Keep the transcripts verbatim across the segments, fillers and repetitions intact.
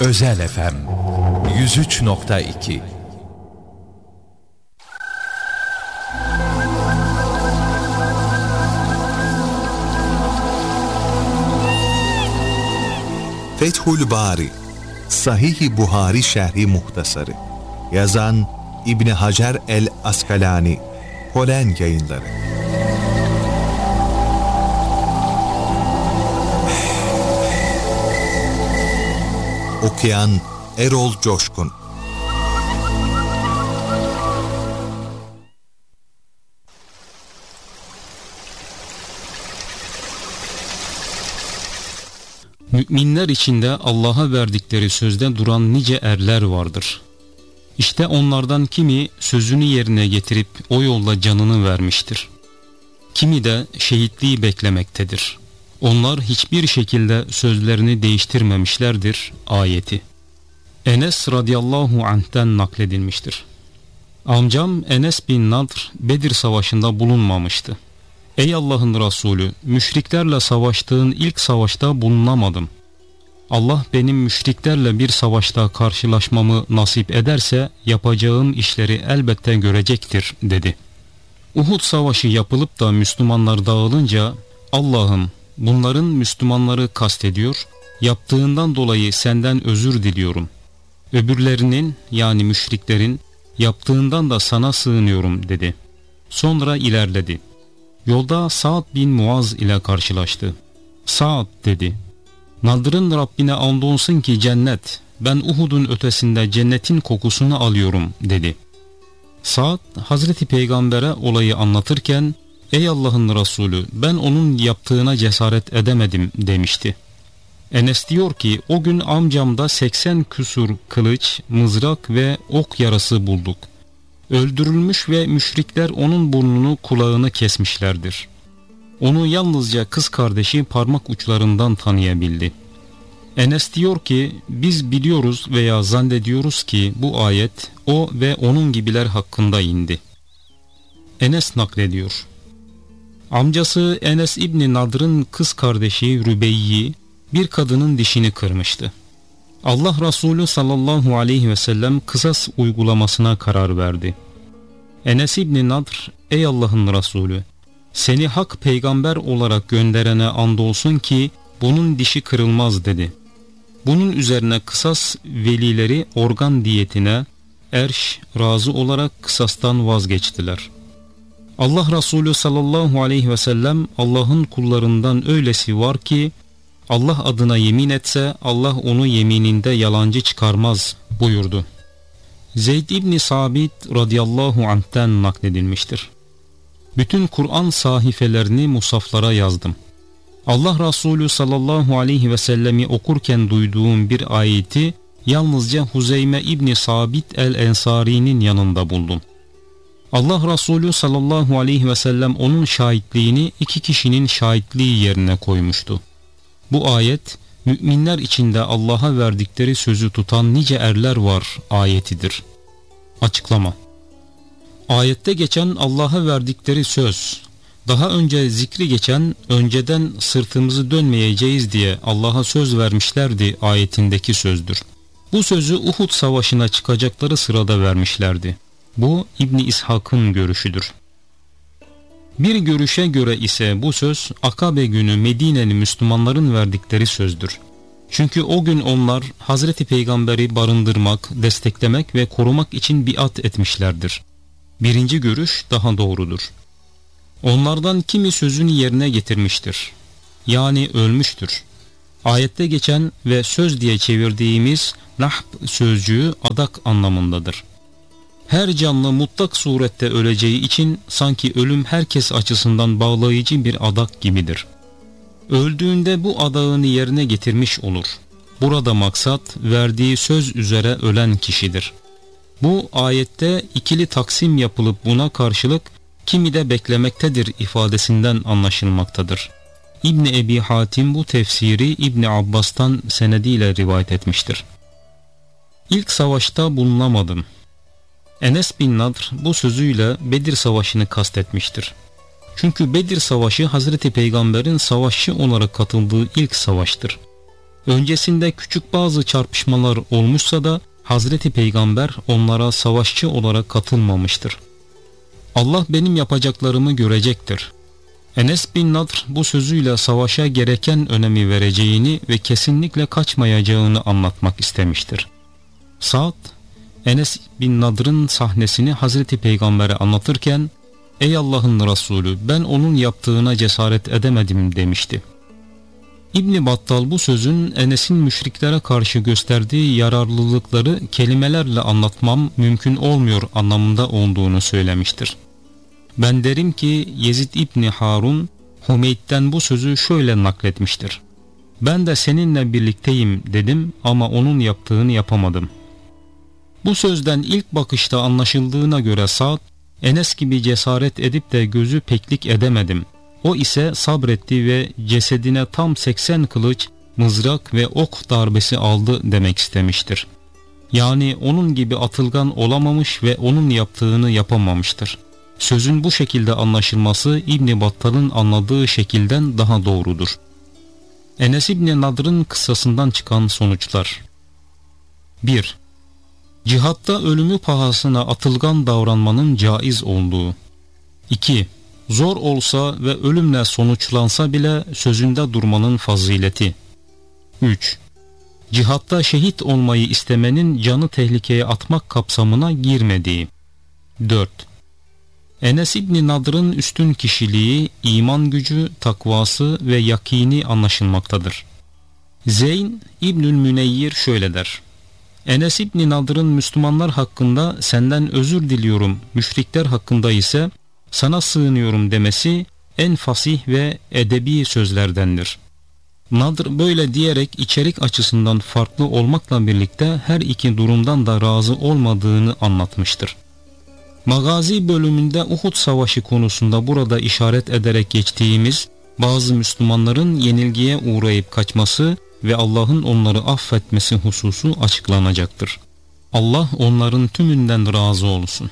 Özel F M yüz üç nokta iki. Fethül Bari, Sahih-i Buhari Şerhi Muhtasarı. Yazan İbn Hacer el-Askalani, Polen Yayınları. Okuyan Erol Coşkun. Müminler içinde Allah'a verdikleri sözde duran nice erler vardır. İşte onlardan kimi sözünü yerine getirip o yolda canını vermiştir. Kimi de şehitliği beklemektedir. Onlar hiçbir şekilde sözlerini değiştirmemişlerdir ayeti. Enes radıyallahu anh'ten nakledilmiştir. Amcam Enes bin Nadr Bedir Savaşı'nda bulunmamıştı. Ey Allah'ın Resulü, müşriklerle savaştığın ilk savaşta bulunamadım. Allah benim müşriklerle bir savaşta karşılaşmamı nasip ederse yapacağım işleri elbette görecektir dedi. Uhud Savaşı yapılıp da Müslümanlar dağılınca Allah'ım bunların Müslümanları kastediyor, yaptığından dolayı senden özür diliyorum. Öbürlerinin yani müşriklerin yaptığından da sana sığınıyorum dedi. Sonra ilerledi. Yolda Sa'd bin Muaz ile karşılaştı. Sa'd dedi, Nadr'ın Rabbine andolsun ki cennet, ben Uhud'un ötesinde cennetin kokusunu alıyorum dedi. Sa'd Hazreti Peygamber'e olayı anlatırken, ey Allah'ın Resulü ben onun yaptığına cesaret edemedim demişti. Enes diyor ki o gün amcamda seksen küsur kılıç, mızrak ve ok yarası bulduk. Öldürülmüş ve müşrikler onun burnunu kulağını kesmişlerdir. Onu yalnızca kız kardeşi parmak uçlarından tanıyabildi. Enes diyor ki biz biliyoruz veya zannediyoruz ki bu ayet o ve onun gibiler hakkında indi. Enes naklediyor. Amcası Enes İbni Nadr'ın kız kardeşi Rübeyyi bir kadının dişini kırmıştı. Allah Resulü sallallahu aleyhi ve sellem kısas uygulamasına karar verdi. Enes İbni Nadr, ey Allah'ın Resulü, seni hak peygamber olarak gönderene andolsun ki bunun dişi kırılmaz dedi. Bunun üzerine kısas velileri organ diyetine erş razı olarak kısastan vazgeçtiler. Allah Resulü sallallahu aleyhi ve sellem Allah'ın kullarından öylesi var ki Allah adına yemin etse Allah onu yemininde yalancı çıkarmaz buyurdu. Zeyd İbni Sabit radıyallahu anh'ten nakledilmiştir. Bütün Kur'an sahifelerini musaflara yazdım. Allah Resulü sallallahu aleyhi ve sellemi okurken duyduğum bir ayeti yalnızca Huzeyme İbni Sabit el-Ensari'nin yanında buldum. Allah Resulü sallallahu aleyhi ve sellem onun şahitliğini iki kişinin şahitliği yerine koymuştu. Bu ayet, müminler içinde Allah'a verdikleri sözü tutan nice erler var ayetidir. Açıklama. Ayette geçen Allah'a verdikleri söz, daha önce zikri geçen önceden sırtımızı dönmeyeceğiz diye Allah'a söz vermişlerdi ayetindeki sözdür. Bu sözü Uhud Savaşı'na çıkacakları sırada vermişlerdi. Bu İbni İshak'ın görüşüdür. Bir görüşe göre ise bu söz Akabe günü Medine'li Müslümanların verdikleri sözdür. Çünkü o gün onlar Hazreti Peygamber'i barındırmak, desteklemek ve korumak için biat etmişlerdir. Birinci görüş daha doğrudur. Onlardan kimi sözünü yerine getirmiştir. Yani ölmüştür. Ayette geçen ve söz diye çevirdiğimiz nahb sözcüğü adak anlamındadır. Her canlı mutlak surette öleceği için sanki ölüm herkes açısından bağlayıcı bir adak gibidir. Öldüğünde bu adağını yerine getirmiş olur. Burada maksat verdiği söz üzere ölen kişidir. Bu ayette ikili taksim yapılıp buna karşılık kimi de beklemektedir ifadesinden anlaşılmaktadır. İbni Ebi Hatim bu tefsiri İbni Abbas'tan senediyle rivayet etmiştir. İlk savaşta bulunamadım. Enes bin Nadr bu sözüyle Bedir Savaşı'nı kastetmiştir. Çünkü Bedir Savaşı Hazreti Peygamber'in savaşçı olarak katıldığı ilk savaştır. Öncesinde küçük bazı çarpışmalar olmuşsa da Hazreti Peygamber onlara savaşçı olarak katılmamıştır. Allah benim yapacaklarımı görecektir. Enes bin Nadr bu sözüyle savaşa gereken önemi vereceğini ve kesinlikle kaçmayacağını anlatmak istemiştir. Sa'd, Enes bin Nadr'ın sahnesini Hazreti Peygamber'e anlatırken, "Ey Allah'ın Resulü, ben onun yaptığına cesaret edemedim" demişti. İbn Battal bu sözün Enes'in müşriklere karşı gösterdiği yararlılıkları kelimelerle anlatmam mümkün olmuyor anlamında olduğunu söylemiştir. Ben derim ki Yezid İbni Harun Hümeyd'den bu sözü şöyle nakletmiştir. "Ben de seninle birlikteyim dedim ama onun yaptığını yapamadım." Bu sözden ilk bakışta anlaşıldığına göre Sa'd, Enes gibi cesaret edip de gözü peklik edemedim. O ise sabretti ve cesedine tam seksen kılıç, mızrak ve ok darbesi aldı demek istemiştir. Yani onun gibi atılgan olamamış ve onun yaptığını yapamamıştır. Sözün bu şekilde anlaşılması İbn Battal'ın anladığı şekilden daha doğrudur. Enes İbni Nadr'ın kıssasından çıkan sonuçlar. bir. Cihatta ölümü pahasına atılgan davranmanın caiz olduğu. iki. Zor olsa ve ölümle sonuçlansa bile sözünde durmanın fazileti. üç. Cihatta şehit olmayı istemenin canı tehlikeye atmak kapsamına girmediği. dört. Enes İbni Nadr'ın üstün kişiliği, iman gücü, takvası ve yakini anlaşılmaktadır. Zeyn İbnül Müneyyir şöyle der: Enes İbni Nadr'ın Müslümanlar hakkında "senden özür diliyorum", müşrikler hakkında ise "sana sığınıyorum" demesi en fasih ve edebi sözlerdendir. Nadr böyle diyerek içerik açısından farklı olmakla birlikte her iki durumdan da razı olmadığını anlatmıştır. Magazi bölümünde Uhud Savaşı konusunda burada işaret ederek geçtiğimiz bazı Müslümanların yenilgiye uğrayıp kaçması ve Allah'ın onları affetmesi hususu açıklanacaktır. Allah onların tümünden razı olsun.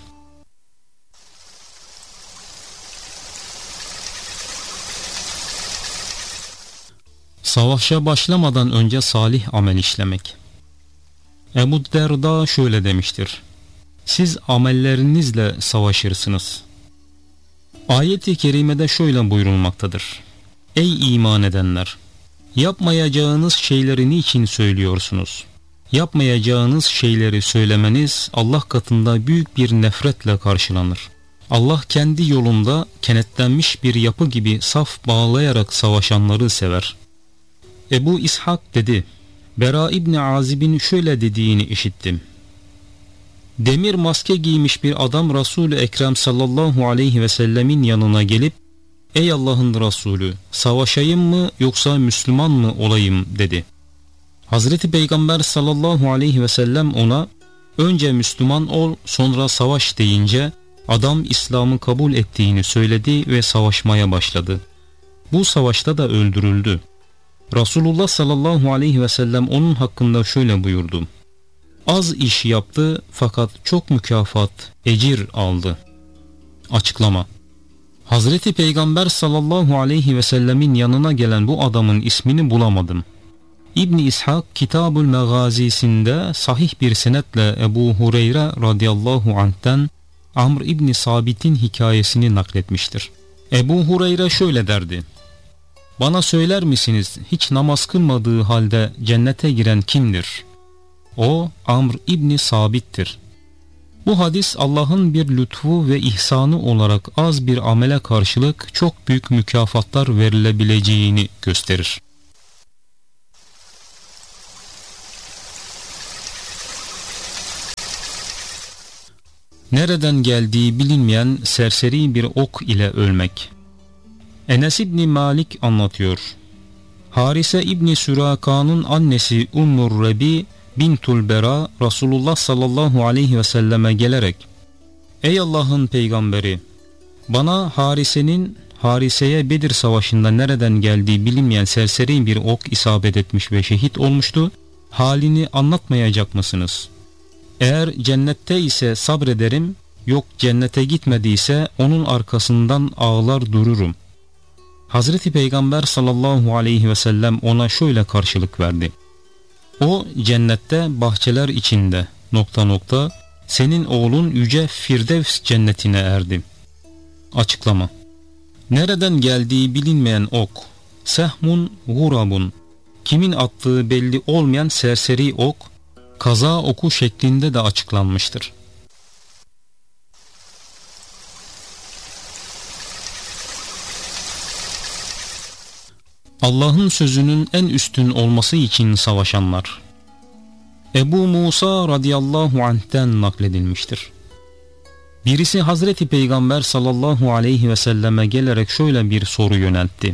Savaşa başlamadan önce salih amel işlemek. Ebu Derda şöyle demiştir: siz amellerinizle savaşırsınız. Ayet-i kerimede şöyle buyurulmaktadır: ey iman edenler! Yapmayacağınız şeyleri niçin söylüyorsunuz? Yapmayacağınız şeyleri söylemeniz Allah katında büyük bir nefretle karşılanır. Allah kendi yolunda kenetlenmiş bir yapı gibi saf bağlayarak savaşanları sever. Ebu İshak dedi: Bera İbni Azib'in şöyle dediğini işittim. Demir maske giymiş bir adam Resul-i Ekrem sallallahu aleyhi ve sellemin yanına gelip ey Allah'ın Resulü, savaşayım mı yoksa Müslüman mı olayım dedi. Hazreti Peygamber sallallahu aleyhi ve sellem ona önce Müslüman ol sonra savaş deyince adam İslam'ı kabul ettiğini söyledi ve savaşmaya başladı. Bu savaşta da öldürüldü. Resulullah sallallahu aleyhi ve sellem onun hakkında şöyle buyurdu: az iş yaptı fakat çok mükafat, ecir aldı. Açıklama: Hazreti Peygamber sallallahu aleyhi ve sellemin yanına gelen bu adamın ismini bulamadım. İbn-i İshak Kitab-ül Megazisi'nde sahih bir senetle Ebu Hureyre radıyallahu anh'ten Amr İbni Sabit'in hikayesini nakletmiştir. Ebu Hureyre şöyle derdi: bana söyler misiniz hiç namaz kılmadığı halde cennete giren kimdir? O Amr İbni Sabit'tir. Bu hadis Allah'ın bir lütfu ve ihsanı olarak az bir amele karşılık çok büyük mükafatlar verilebileceğini gösterir. Nereden geldiği bilinmeyen serseri bir ok ile ölmek. Enes İbni Malik anlatıyor. Harise İbni Süraka'nın annesi Ummur Rebi Bintul Bera Resulullah sallallahu aleyhi ve selleme gelerek ey Allah'ın peygamberi, bana Harise'nin Harise'ye Bedir Savaşı'nda nereden geldiği bilinmeyen serseri bir ok isabet etmiş ve şehit olmuştu. Halini anlatmayacak mısınız? Eğer cennette ise sabrederim, yok cennete gitmediyse onun arkasından ağlar dururum. Hazreti Peygamber sallallahu aleyhi ve sellem ona şöyle karşılık verdi: O cennette bahçeler içinde nokta nokta senin oğlun yüce Firdevs cennetine erdi. Açıklama. Nereden geldiği bilinmeyen ok, sehmun gurabun, kimin attığı belli olmayan serseri ok, kaza oku şeklinde de açıklanmıştır. Allah'ın sözünün en üstün olması için savaşanlar. Ebu Musa radıyallahu anh'ten nakledilmiştir. Birisi Hazreti Peygamber sallallahu aleyhi ve selleme gelerek şöyle bir soru yöneltti.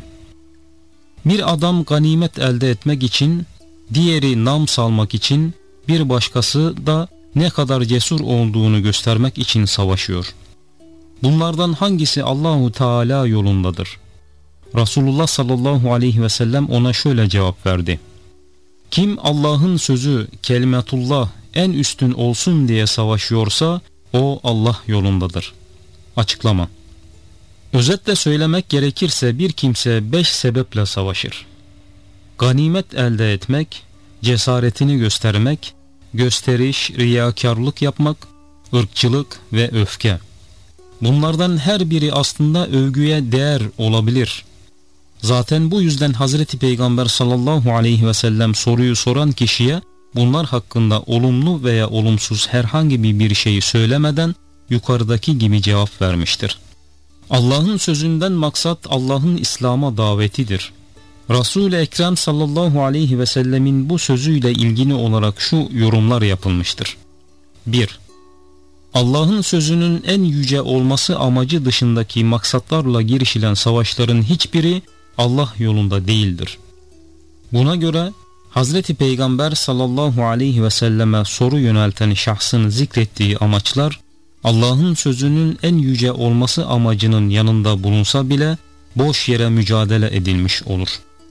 Bir adam ganimet elde etmek için, diğeri nam salmak için, bir başkası da ne kadar cesur olduğunu göstermek için savaşıyor. Bunlardan hangisi Allahu Teala yolundadır? Resulullah sallallahu aleyhi ve sellem ona şöyle cevap verdi. Kim Allah'ın sözü kelimetullah en üstün olsun diye savaşıyorsa o Allah yolundadır. Açıklama. Özetle söylemek gerekirse bir kimse beş sebeple savaşır. Ganimet elde etmek, cesaretini göstermek, gösteriş, riyakarlık yapmak, ırkçılık ve öfke. Bunlardan her biri aslında övgüye değer olabilir. Zaten bu yüzden Hazreti Peygamber sallallahu aleyhi ve sellem soruyu soran kişiye bunlar hakkında olumlu veya olumsuz herhangi bir şeyi söylemeden yukarıdaki gibi cevap vermiştir. Allah'ın sözünden maksat Allah'ın İslam'a davetidir. Resul-i Ekrem sallallahu aleyhi ve sellemin bu sözüyle ilgili olarak şu yorumlar yapılmıştır. bir. Allah'ın sözünün en yüce olması amacı dışındaki maksatlarla girişilen savaşların hiçbiri Allah yolunda değildir. Buna göre Hazreti Peygamber sallallahu aleyhi ve selleme soru yönelten şahsın zikrettiği amaçlar Allah'ın sözünün en yüce olması amacının yanında bulunsa bile boş yere mücadele edilmiş olur.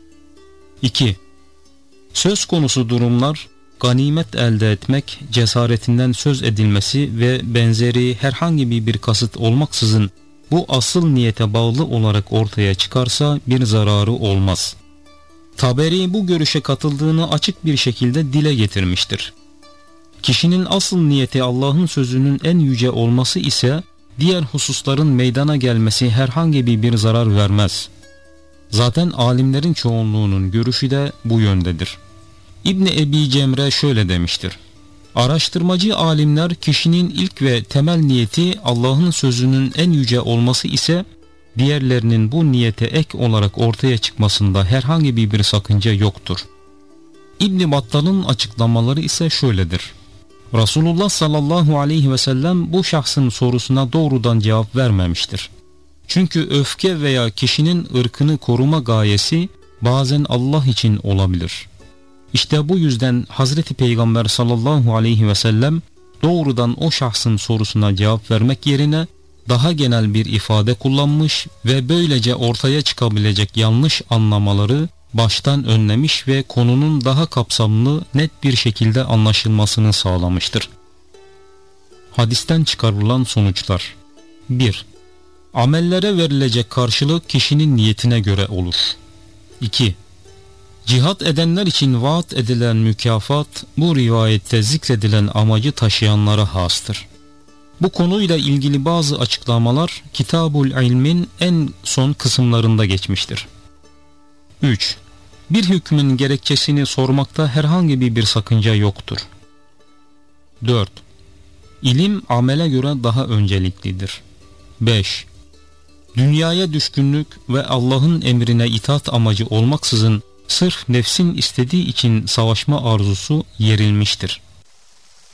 iki. Söz konusu durumlar ganimet elde etmek, cesaretinden söz edilmesi ve benzeri herhangi bir kasıt olmaksızın bu asıl niyete bağlı olarak ortaya çıkarsa bir zararı olmaz. Taberi bu görüşe katıldığını açık bir şekilde dile getirmiştir. Kişinin asıl niyeti Allah'ın sözünün en yüce olması ise diğer hususların meydana gelmesi herhangi bir zarar vermez. Zaten alimlerin çoğunluğunun görüşü de bu yöndedir. İbn Ebi Cemre şöyle demiştir. Araştırmacı alimler kişinin ilk ve temel niyeti Allah'ın sözünün en yüce olması ise diğerlerinin bu niyete ek olarak ortaya çıkmasında herhangi bir sakınca yoktur. İbn Battal'ın açıklamaları ise şöyledir. Resulullah sallallahu aleyhi ve sellem bu şahsın sorusuna doğrudan cevap vermemiştir. Çünkü öfke veya kişinin ırkını koruma gayesi bazen Allah için olabilir. İşte bu yüzden Hazreti Peygamber sallallahu aleyhi ve sellem doğrudan o şahsın sorusuna cevap vermek yerine daha genel bir ifade kullanmış ve böylece ortaya çıkabilecek yanlış anlamaları baştan önlemiş ve konunun daha kapsamlı, net bir şekilde anlaşılmasını sağlamıştır. Hadisten çıkarılan sonuçlar. bir. Amellere verilecek karşılık kişinin niyetine göre olur. iki. Cihat edenler için vaat edilen mükafat bu rivayette zikredilen amacı taşıyanlara hastır. Bu konuyla ilgili bazı açıklamalar Kitabul İlm'in en son kısımlarında geçmiştir. üç. Bir hükmün gerekçesini sormakta herhangi bir sakınca yoktur. dört. İlim amele göre daha önceliklidir. beş. Dünyaya düşkünlük ve Allah'ın emrine itaat amacı olmaksızın sırf nefsin istediği için savaşma arzusu yerilmiştir.